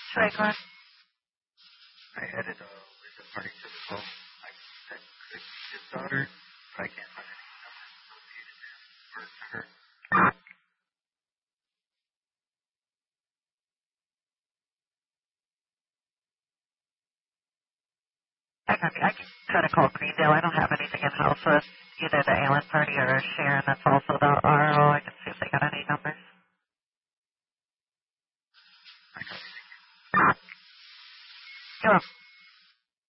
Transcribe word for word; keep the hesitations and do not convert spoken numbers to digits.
Regular. I added a Lisa party to the phone. I said could be his daughter, but I can't find any numbers associated to him or to her. I can, I can try to call Greendale. I don't have anything in house with either the Allen party or Sharon. That's also the, our